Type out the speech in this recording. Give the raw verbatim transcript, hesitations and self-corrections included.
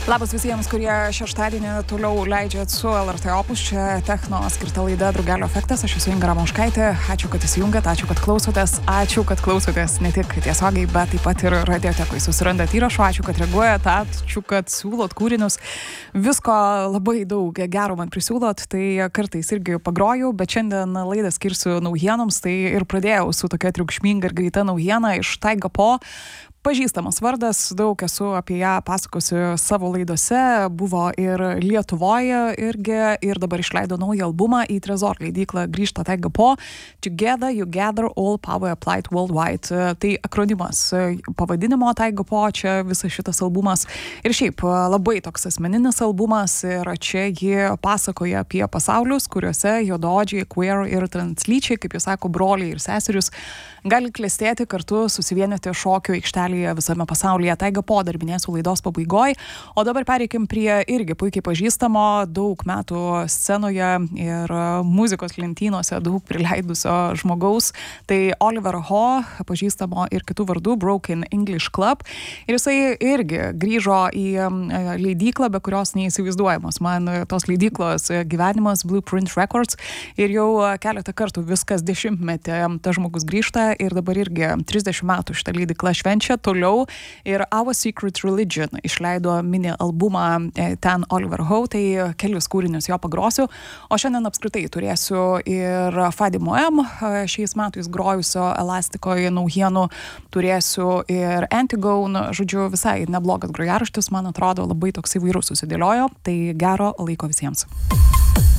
Labas visiems, kurie šeštadienį toliau leidžiat su L R T Opus, čia techno skirta laida Drugelio efektas, aš esu Inga Ramoškaitė, ačiū, kad įsijungiat, ačiū, kad klausotės, ačiū, kad klausotės ne tik tiesiogiai, bet taip pat ir radiotekoj susirandat įrašų, ačiū, kad reaguojat, ačiū, kad siūlot kūrinius, visko labai daug gero man prisiūlot, tai kartais irgi pagroju, bet šiandien laidą skirsiu naujienoms, tai ir pradėjau su tokia triukšminga ir greita naujiena iš Taiga Po. Pažįstamas vardas, daug esu apie ją pasakosiu savo laidose, buvo ir Lietuvoje irgi, ir dabar išleido naują albumą, į Trezor leidyklą grįžta Taiga Po, Together You Gather All Power Applied Worldwide. Tai akronimas pavadinimo Taiga Po, čia visas šitas albumas. Ir šiaip labai toks asmeninis albumas, ir čia ji pasakoja apie pasaulius, kuriuose juodaodžiai, queer ir translyčiai, kaip jūs sako, broliai ir seserius, gali klestėti kartu, susivienyti šokių aikštelėje visame pasaulyje. Taiga Po dar minėsiu laidos pabaigoj, o dabar pereikim prie irgi puikiai pažįstamo, daug metų scenoje ir muzikos lentynose daug prileidusio žmogaus. Tai Oliver Ho, pažįstamo ir kitų vardų, Broken English Club. Ir jisai irgi grįžo į leidyklą, be kurios neįsivaizduojamas. Man tos leidyklos gyvenimas, Blueprint Records, ir jau keletą kartų viskas dešimtmetį tas žmogus grįžta. Ir dabar irgi trisdešimt metų šitą leidykla švenčia toliau, ir Our Secret Religion išleido mini albumą ten Oliver Ho, tai kelius kūrinius jo pagrosiu, o šiandien apskritai turėsiu ir Fadi Moem, šiais metais grojusio Elastikoje naujienų, turėsiu ir Antigone, žodžiu, visai neblogas grojaraštis, man atrodo, labai toks įvairus susidėliojo, tai gero laiko visiems.